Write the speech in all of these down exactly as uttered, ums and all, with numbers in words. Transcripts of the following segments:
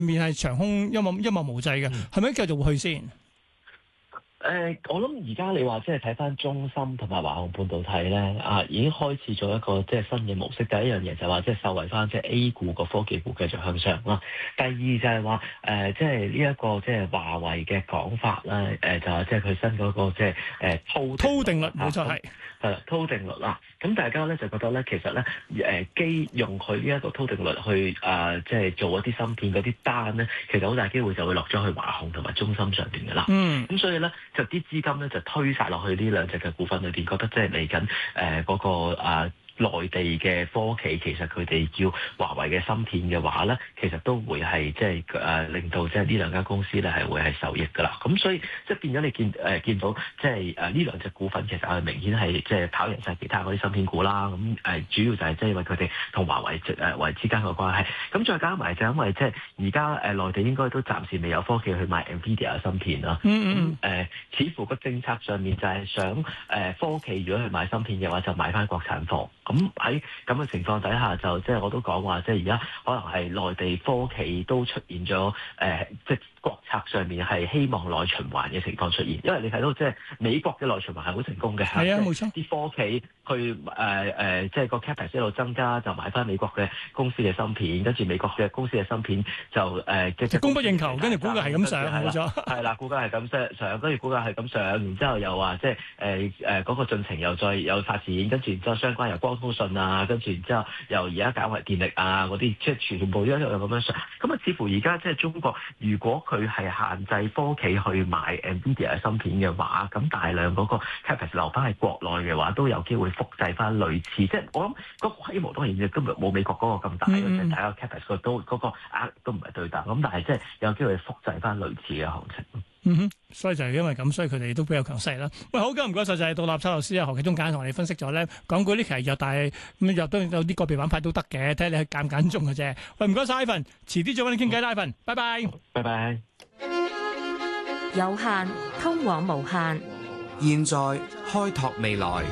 面係長空一望一望無際嘅，係咪繼續會去先？ 誒、呃，我諗而家你話即係睇翻中芯同埋華虹半導體咧，啊，已經開始咗一個即係新嘅模式。第一樣嘢就係話即係受惠翻即係 A 股個科技股繼續向上啦。第二就係話誒，即係呢一個即係華為嘅講法啦，誒、呃、就係即係佢新嗰個即係誒滔滔定律，冇錯係係啦，滔定律啦。咁大家咧就覺得咧，其實咧誒基用佢呢一個滔定律去誒即係做一啲芯片嗰啲單咧，其實好大機會就會落咗去華虹同埋中芯上邊嘅啦。嗯，咁所以咧。就啲資金咧就推晒落去呢兩隻嘅股份裏邊，覺得即係嚟緊誒嗰個啊內地嘅科企，其實佢哋叫華為嘅芯片嘅話咧，其實都會係即係誒令到即係呢兩間公司咧係會係受益噶啦。咁所以即係變咗你見誒、呃、見到即係誒呢兩隻股份其實係明顯係即係跑贏晒其他嗰啲芯片股啦。咁誒、呃、主要就係即係因為佢哋同華為誒、呃、為之間嘅關係。咁再加埋就因為即係而家誒內地應該都暫時未有科技去買 Nvidia 嘅芯片啦。嗯嗯。誒、呃，似乎個政策上面就係想誒、呃、科技如果去買芯片嘅話，就買翻國產貨。咁喺咁嘅情況底下，就即係我都講話，即係而家可能係內地科企都出現咗誒、呃，即係國策上面係希望內循環嘅情況出現。因為你睇到即係美國嘅內循環係好成功嘅， 係啊，冇錯。 啲科企去誒誒、呃，即係個 capex 一路增加，就買翻美國嘅公司嘅芯片，跟住美國嘅公司嘅芯片就誒、呃、即係供不應求，跟住股價係咁上，冇錯。係啦，股價係咁上上，跟住股價係咁上，然之後又話即係誒誒嗰個進程又再有發展，跟住然之後相關又光通訊啊，跟住然之後又而家搞埋電力啊嗰啲，即係全部一路咁樣上。咁啊，似乎而家即係中國，如果佢係限制科企去買 Nvidia 嘅芯片嘅話，咁大量嗰個 capex 留翻喺國內嘅話，都有機會複製翻類似。即係我諗嗰個規模當然亦都冇美國嗰個咁大嘅，即係大家 capex 都嗰個額都唔係對等。咁但係即係有機會複製翻類似嘅行情。 嗯哼，所以就係因為咁，所以佢哋都比較強勢啦。喂，好嘅，唔該晒，就係獨立策略師啊何啟宗簡同我哋分析咗咧，港股呢期係弱，但係咁弱都有啲個別板塊都得嘅，睇下你係揀唔揀中嘅啫。喂，唔該晒 Ivan，遲啲再揾你傾偈啦 Ivan，拜拜， 拜拜。 有限通往無限， 現在開拓未來，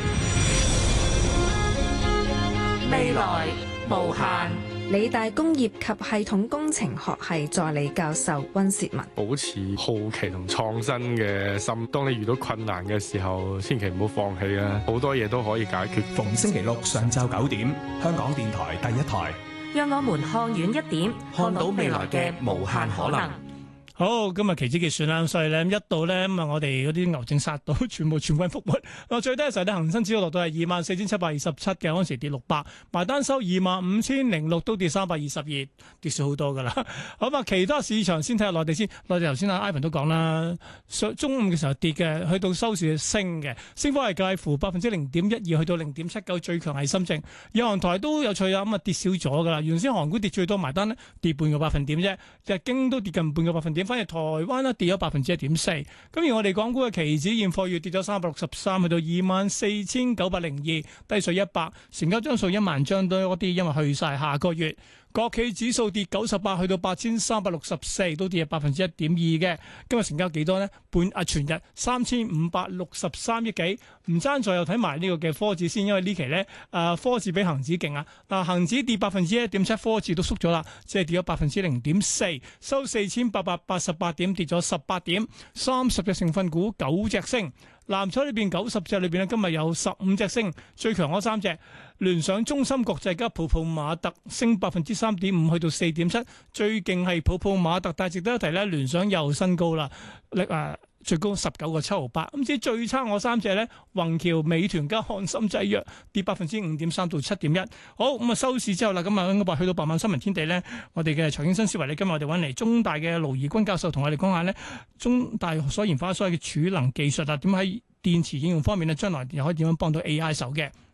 未來無限。理大工業及系統工程學系助理教授溫薛文， 保持好奇同創新嘅心，當你遇到困難嘅時候，千祈唔好放棄啊！好多嘢都可以解決。 逢星期六上晝九點，香港電台第一台， 讓我們看遠一點，看到未來嘅無限可能。 好，今日期指結算啦，所以咧一到咧咁啊，我哋嗰啲牛證殺到，全部全軍覆沒。啊，最低嘅時候咧，恒生指數落到係二萬四千七百二十七嘅，嗰陣時跌六百，埋單收二萬五千零六，都跌三百二十二，跌少好多噶啦。好嘛，其他市場先睇下內地先。內地頭先阿 Ivan 都講啦，上中午嘅時候跌嘅，去到收市升嘅，升幅係介乎百分之零點一二去到零點七九，最強係深證。日韓台都有趣啊，咁啊跌少咗噶啦。原先韓股跌最多埋單咧，跌半個百分點啫，日經都跌近半個百分點。反而台灣咧跌咗百分之一點四，咁而我哋港股嘅期指現貨月跌咗三百六十三，去到二萬四千九百零二，低水一百，成交張數一萬張多啲，因為去晒下個月。國企指數跌九十八，去到八千三百六十四，都跌百分之一點二嘅。今日成交幾多呢？半啊全日三千五百六十三億幾，唔爭在又睇埋呢個嘅科指先，因為呢期呢，啊科指比恒指勁啊。嗱，恒指跌百分之一點七，科指都縮咗啦，即係跌咗百分之零點四，收四千八百八十八點，跌咗十八點，三十隻成分股九隻升。藍籌裏邊九十隻裏邊咧，今日有十五隻升，最強嗰三隻聯想、中芯國際加普普馬特升百分之三點五，去到四點七，最勁係普普馬特，但係值得一提咧，聯想又新高啦，力啊！最高十九個七毫八，咁至於最差我三隻咧，宏橋、美團加漢森製藥跌百分之五點三到七點一。好，咁啊收市之後啦，咁啊應該話去到百萬新聞天地咧，我哋嘅財經新思維咧，今日我哋揾嚟中大嘅盧怡君教授同我哋講下咧，中大所研發所謂嘅儲能技術啊，點喺電池應用方面咧，將來又可以點樣幫到 A I 手嘅。